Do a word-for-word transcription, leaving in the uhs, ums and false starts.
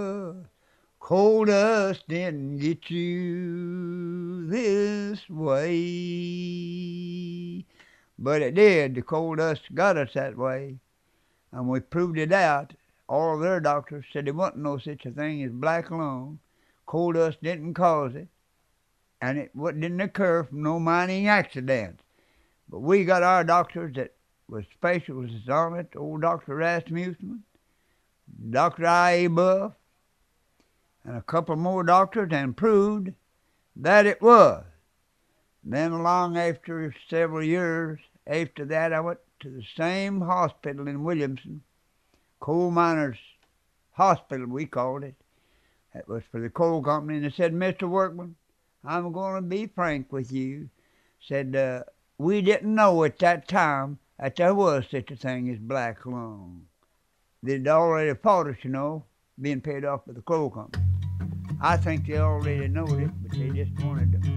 Coal dust didn't get you this way. But it did. The coal dust got us that way. And we proved it out. All of their doctors said there wasn't no such a thing as black lung. Coal dust didn't cause it. And it didn't occur from no mining accidents. But we got our doctors that was specialists on it. Old Doctor Rasmussen, Doctor I A. Buff, and a couple more doctors, and proved that it was. Then along after several years after that, I went to the same hospital in Williamson, Coal Miners Hospital we called it. It was for the coal company, and they said, Mister Workman, I'm going to be frank with you. Said, uh, we didn't know at that time that there was such a thing as black lung. They'd already fought us, you know, being paid off by the coal company. I think they already knowed it, but they just wanted to